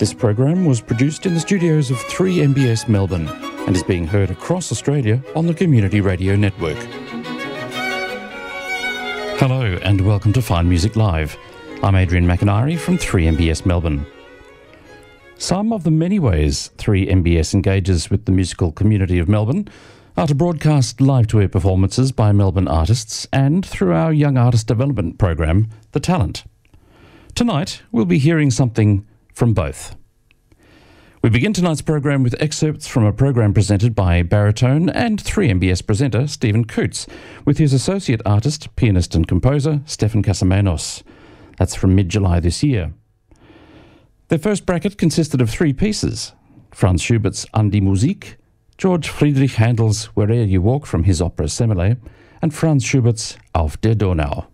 This program was produced in the studios of 3MBS Melbourne and is being heard across Australia on the Community Radio Network. Hello and welcome to Fine Music Live. I'm Adrian McIntyre from 3MBS Melbourne. Some of the many ways 3MBS engages with the musical community of Melbourne are to broadcast live-to-air performances by Melbourne artists and through our Young Artist Development Program, The Talent. Tonight, we'll be hearing something from both. We begin tonight's program with excerpts from a program presented by baritone and 3MBS presenter Stephen Coots with his associate artist, pianist and composer Stefan Casamanos. That's from mid-July this year. Their first bracket consisted of three pieces: Franz Schubert's An die Musik, George Friedrich Handel's Where'er You Walk from his opera Semele, and Franz Schubert's Auf der Donau.